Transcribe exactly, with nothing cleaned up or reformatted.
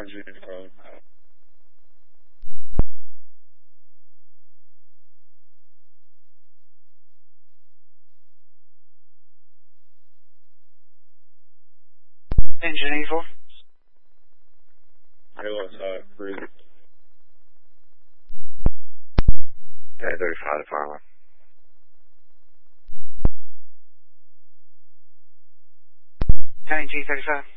Geneva calling. Engine Evil. Hello, uh, Cruise. ten thirty-five, Farmer. County G thirty-five.